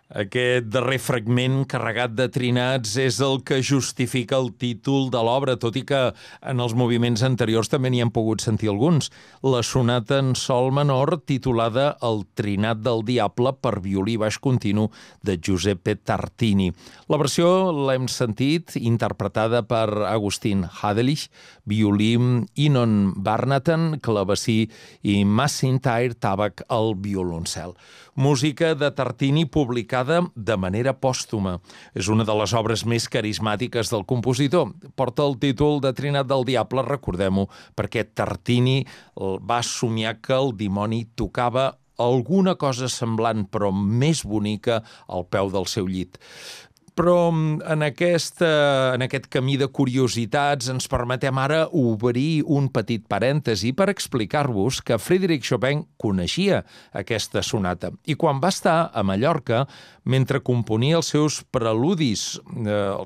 Aquest darrer fragment carregat de trinats és el que justifica el títol de l'obra, tot i que en els moviments anteriors també n'hi han pogut sentir alguns. La sonata en sol menor, titulada El trinat del diable per violí baix continu de Giuseppe Tartini. La versió l'hem sentit interpretada per Agustin Hadelich, violí, Inon Barnatan, clavecí i Macintyre Tabak al violoncel. Música de Tartini publicada de manera pòstuma. És una de les obres més carismàtiques del compositor. Porta el títol de Trinat del Diable, recordem-ho, perquè Tartini va somiar que el dimoni tocava alguna cosa semblant, però més bonica, al peu del seu llit. Però en aquest camí de curiositats ens permetem ara obrir un petit parèntesi per explicar-vos que Frédéric Chopin coneixia aquesta sonata. I quan va estar a Mallorca, mentre componia els seus preludis